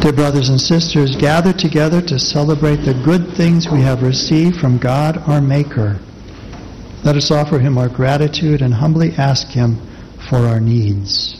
Dear brothers and sisters, gathered together to celebrate the good things we have received from God our Maker, let us offer him our gratitude and humbly ask him for our needs.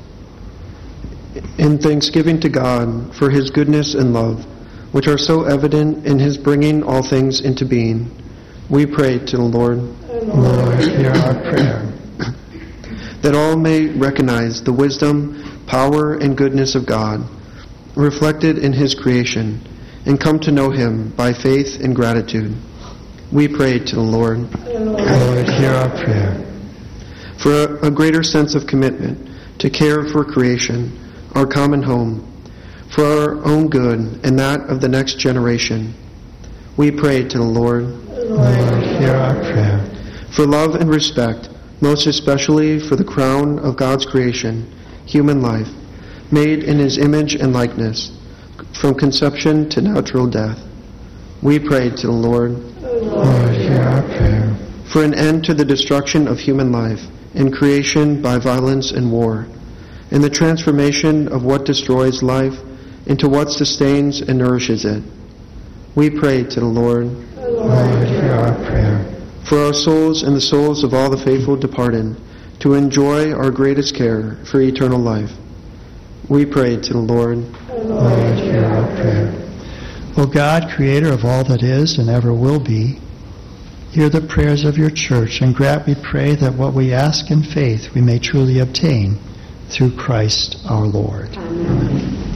In thanksgiving to God for his goodness and love, which are so evident in his bringing all things into being, we pray to the Lord. Lord, hear our prayer. That all may recognize the wisdom, power, and goodness of God, reflected in his creation, and come to know him by faith and gratitude. We pray to the Lord. Lord, hear our prayer. For a greater sense of commitment to care for creation, our common home, for our own good and that of the next generation, we pray to the Lord. Lord, hear our prayer. For love and respect, most especially for the crown of God's creation, human life, made in his image and likeness, from conception to natural death, we pray to the Lord. Lord, hear our prayer. For an end to the destruction of human life and creation by violence and war, and the transformation of what destroys life into what sustains and nourishes it, we pray to the Lord. Lord, hear our prayer. For our souls and the souls of all the faithful departed, to enjoy our greatest care for eternal life, we pray to the Lord. Lord, hear our prayer. O God, creator of all that is and ever will be, hear the prayers of your church and grant, we pray, that what we ask in faith we may truly obtain through Christ our Lord. Amen.